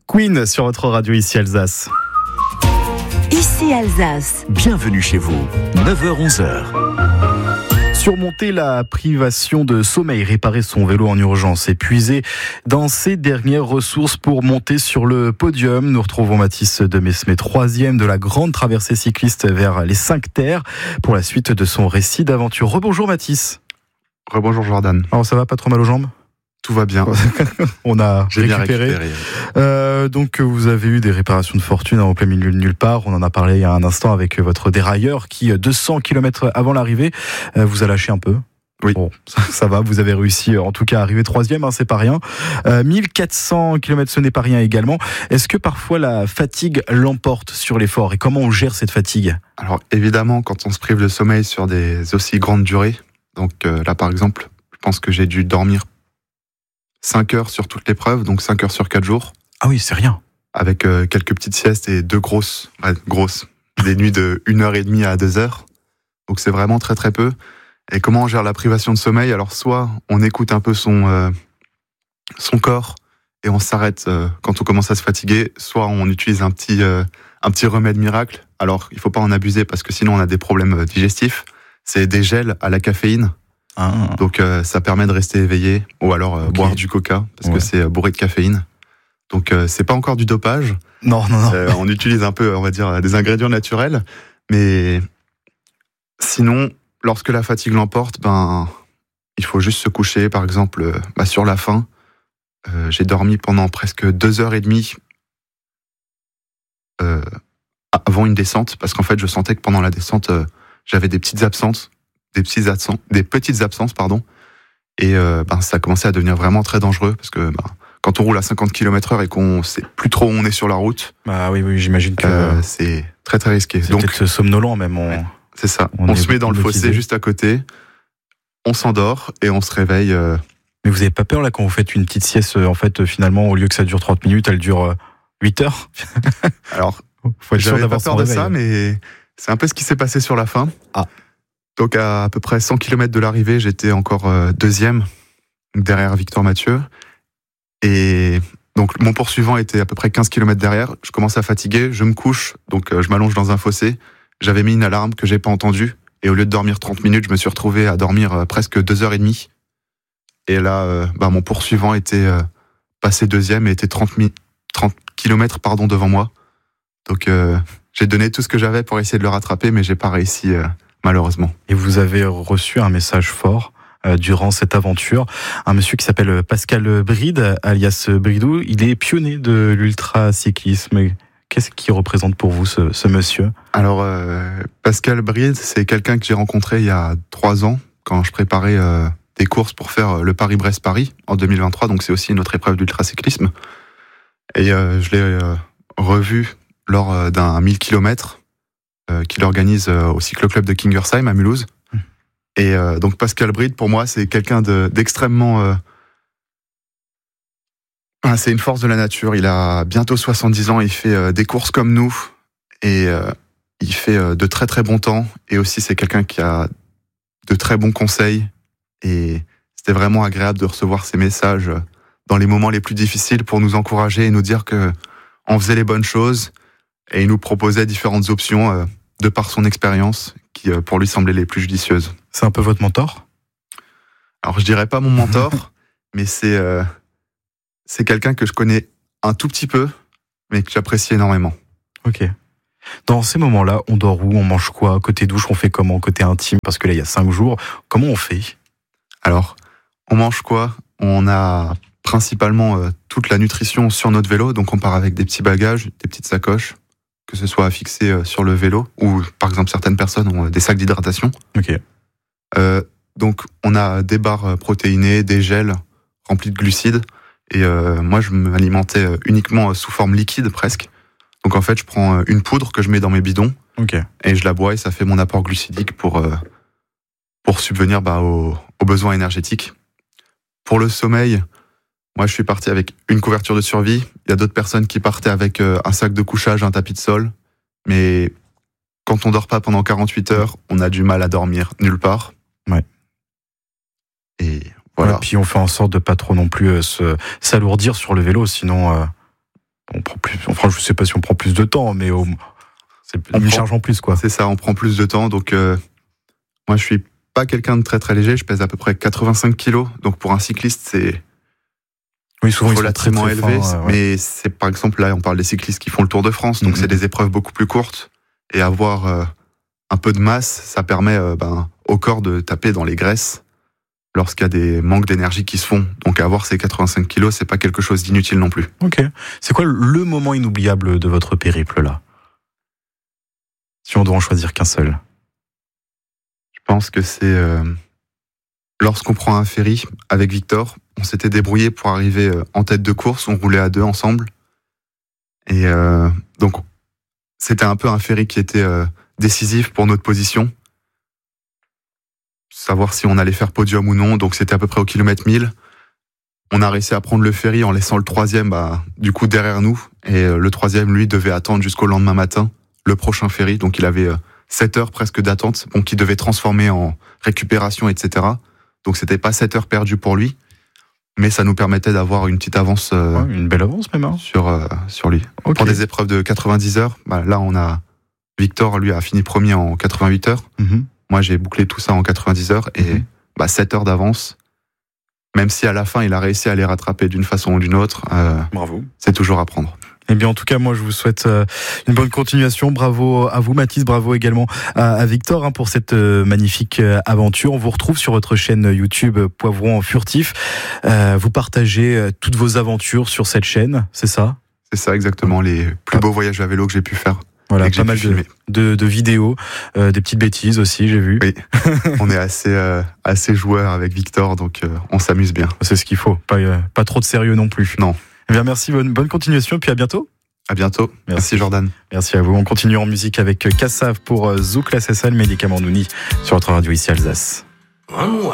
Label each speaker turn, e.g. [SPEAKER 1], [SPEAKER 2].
[SPEAKER 1] Queen sur votre radio ici Alsace.
[SPEAKER 2] Ici Alsace.
[SPEAKER 3] Bienvenue chez vous, 9h-11h.
[SPEAKER 1] Surmonter la privation de sommeil, réparer son vélo en urgence, épuisé dans ses dernières ressources pour monter sur le podium. Nous retrouvons Mathis de Mesmet, 3e de la grande traversée cycliste vers les 5 terres pour la suite de son récit d'aventure. Rebonjour Mathis.
[SPEAKER 4] Rebonjour Jordan.
[SPEAKER 1] Alors ça va, pas trop mal aux jambes ?
[SPEAKER 4] Tout va bien.
[SPEAKER 1] On a
[SPEAKER 4] J'ai
[SPEAKER 1] récupéré.
[SPEAKER 4] bien récupéré.
[SPEAKER 1] Donc vous avez eu des réparations de fortune au plein milieu de nulle part. On en a parlé il y a un instant avec votre dérailleur qui, 200 km avant l'arrivée, vous a lâché un peu.
[SPEAKER 4] Oui.
[SPEAKER 1] Bon, ça va, vous avez réussi en tout cas à arriver 3e, c'est pas rien. 1400 km, ce n'est pas rien également. Est-ce que parfois la fatigue l'emporte sur l'effort et comment on gère cette fatigue ?
[SPEAKER 4] Alors évidemment, quand on se prive de sommeil sur des aussi grandes durées, donc là par exemple, je pense que j'ai dû dormir 5 heures sur toute l'épreuve, donc 5 heures sur 4 jours.
[SPEAKER 1] Ah oui, c'est rien.
[SPEAKER 4] Avec quelques petites siestes et 2 grosses, des nuits de 1h30 à 2 heures. Donc c'est vraiment très très peu. Et comment on gère la privation de sommeil ? Alors soit on écoute un peu son corps et on s'arrête quand on commence à se fatiguer, soit on utilise un petit remède miracle. Alors il faut pas en abuser parce que sinon on a des problèmes digestifs. C'est des gels à la caféine.
[SPEAKER 1] Ah.
[SPEAKER 4] Donc ça permet de rester éveillé, ou alors boire du coca, parce que c'est bourré de caféine. Donc c'est pas encore du dopage.
[SPEAKER 1] Non.
[SPEAKER 4] On utilise un peu, on va dire, des ingrédients naturels. Mais sinon, lorsque la fatigue l'emporte, il faut juste se coucher. Par exemple, sur la fin, j'ai dormi pendant presque 2h30 avant une descente, parce qu'en fait, je sentais que pendant la descente, j'avais des petites absences. Des petites absences, et ça a commencé à devenir vraiment très dangereux parce que quand on roule à 50 km/h et qu'on sait plus trop où on est sur la route,
[SPEAKER 1] oui, j'imagine que
[SPEAKER 4] c'est très très risqué.
[SPEAKER 1] C'est
[SPEAKER 4] donc
[SPEAKER 1] peut-être somnolent même.
[SPEAKER 4] C'est ça. On se met dans le fossé juste à côté, on s'endort et on se réveille.
[SPEAKER 1] Mais vous n'avez pas peur là quand vous faites une petite sieste, en fait finalement au lieu que ça dure 30 minutes, elle dure 8 heures.
[SPEAKER 4] Alors,
[SPEAKER 1] faut être sûr
[SPEAKER 4] j'avais
[SPEAKER 1] d'avoir
[SPEAKER 4] pas peur
[SPEAKER 1] son
[SPEAKER 4] de
[SPEAKER 1] réveil.
[SPEAKER 4] ça, mais c'est un peu ce qui s'est passé sur la fin.
[SPEAKER 1] Ah.
[SPEAKER 4] Donc à peu près 100 km de l'arrivée, j'étais encore 2e, derrière Victor Mathieu. Et donc mon poursuivant était à peu près 15 km derrière. Je commence à fatiguer, je me couche, donc je m'allonge dans un fossé. J'avais mis une alarme que j'ai pas entendue. Et au lieu de dormir 30 minutes, je me suis retrouvé à dormir presque 2h30. Et là, mon poursuivant était passé 2e et était 30 km devant moi. Donc j'ai donné tout ce que j'avais pour essayer de le rattraper, mais j'ai pas réussi malheureusement.
[SPEAKER 1] Et vous avez reçu un message fort durant cette aventure. Un monsieur qui s'appelle Pascal Bride, alias Bridou, il est pionnier de l'ultracyclisme. Qu'est-ce qu'il représente pour vous, ce monsieur ?
[SPEAKER 4] Alors, Pascal Bride, c'est quelqu'un que j'ai rencontré il y a 3 ans, quand je préparais des courses pour faire le Paris-Brest-Paris en 2023, donc c'est aussi une autre épreuve d'ultracyclisme. Et je l'ai revu lors d'un 1000 km qu'il organise au cyclo-club de Kingersheim à Mulhouse. Et donc Pascal Bride, pour moi, c'est quelqu'un d'extrêmement... c'est une force de la nature. Il a bientôt 70 ans, il fait des courses comme nous, et il fait de très très bons temps. Et aussi, c'est quelqu'un qui a de très bons conseils. Et c'était vraiment agréable de recevoir ces messages dans les moments les plus difficiles pour nous encourager et nous dire qu'on faisait les bonnes choses. Et il nous proposait différentes options de par son expérience, qui pour lui semblaient les plus judicieuses.
[SPEAKER 1] C'est un peu votre mentor ?
[SPEAKER 4] Alors je dirais pas mon mentor, mais c'est quelqu'un que je connais un tout petit peu, mais que j'apprécie énormément.
[SPEAKER 1] Ok. Dans ces moments-là, on dort où ? On mange quoi ? Côté douche, on fait comment ? Côté intime, parce que là, il y a 5 jours. Comment on fait ?
[SPEAKER 4] Alors, on mange quoi ? On a principalement toute la nutrition sur notre vélo, donc on part avec des petits bagages, des petites sacoches, que ce soit affixé sur le vélo, ou par exemple certaines personnes ont des sacs d'hydratation.
[SPEAKER 1] Ok.
[SPEAKER 4] Donc on a des barres protéinées, des gels remplis de glucides, et moi je m'alimentais uniquement sous forme liquide presque. Donc en fait je prends une poudre que je mets dans mes bidons, et je la bois et ça fait mon apport glucidique pour subvenir aux besoins énergétiques. Pour le sommeil, moi, je suis parti avec une couverture de survie. Il y a d'autres personnes qui partaient avec un sac de couchage, un tapis de sol. Mais quand on dort pas pendant 48 heures, on a du mal à dormir nulle part.
[SPEAKER 1] Ouais.
[SPEAKER 4] Et voilà.
[SPEAKER 1] Ouais, puis on fait en sorte de pas trop non plus s'alourdir sur le vélo, sinon on prend plus. Enfin, je sais pas si on prend plus de temps, mais c'est une charge en plus, quoi.
[SPEAKER 4] C'est ça, on prend plus de temps. Donc, moi, je suis pas quelqu'un de très très léger. Je pèse à peu près 85 kilos. Donc, pour un cycliste, c'est
[SPEAKER 1] souvent
[SPEAKER 4] relativement
[SPEAKER 1] très, très
[SPEAKER 4] élevé.
[SPEAKER 1] fin,
[SPEAKER 4] mais c'est, par exemple, là, on parle des cyclistes qui font le Tour de France. Donc, c'est des épreuves beaucoup plus courtes. Et avoir un peu de masse, ça permet au corps de taper dans les graisses lorsqu'il y a des manques d'énergie qui se font. Donc avoir ces 85 kilos, c'est pas quelque chose d'inutile non plus.
[SPEAKER 1] Ok. C'est quoi le moment inoubliable de votre périple, là? Si on doit en choisir qu'un seul.
[SPEAKER 4] Je pense que c'est lorsqu'on prend un ferry avec Victor, on s'était débrouillé pour arriver en tête de course, on roulait à 2 ensemble. Et donc c'était un peu un ferry qui était décisif pour notre position. Savoir si on allait faire podium ou non, donc c'était à peu près au kilomètre 1000. On a réussi à prendre le ferry en laissant le 3e du coup derrière nous, et le 3e lui devait attendre jusqu'au lendemain matin le prochain ferry, donc il avait 7 heures presque d'attente, qu'il devait transformer en récupération, etc. Donc c'était pas 7 heures perdues pour lui, mais ça nous permettait d'avoir une petite avance,
[SPEAKER 1] une belle avance même,
[SPEAKER 4] sur lui.
[SPEAKER 1] Okay.
[SPEAKER 4] Pour des épreuves de 90 heures, là Victor lui a fini premier en 88 heures. Moi, j'ai bouclé tout ça en 90 heures et 7 heures d'avance. Même si à la fin, il a réussi à les rattraper d'une façon ou d'une autre.
[SPEAKER 1] Bravo.
[SPEAKER 4] C'est toujours à prendre.
[SPEAKER 1] Eh bien, en tout cas, moi, je vous souhaite une bonne continuation. Bravo à vous, Mathis. Bravo également à Victor pour cette magnifique aventure. On vous retrouve sur votre chaîne YouTube Poivron Furtif. Vous partagez toutes vos aventures sur cette chaîne, c'est ça?
[SPEAKER 4] C'est ça, exactement. Les plus beaux voyages à vélo que j'ai pu faire.
[SPEAKER 1] Voilà, pas mal de vidéos, des petites bêtises aussi, j'ai vu.
[SPEAKER 4] Oui, on est assez joueurs avec Victor, donc on s'amuse bien.
[SPEAKER 1] C'est ce qu'il faut, pas trop de sérieux non plus.
[SPEAKER 4] Non.
[SPEAKER 1] Eh bien, merci, bonne continuation, et puis à bientôt.
[SPEAKER 4] À bientôt. Merci Jordan.
[SPEAKER 1] Merci à vous. On continue en musique avec Kassav pour Zouk la Cessa, le médicament Nouni, sur votre radio ici Alsace.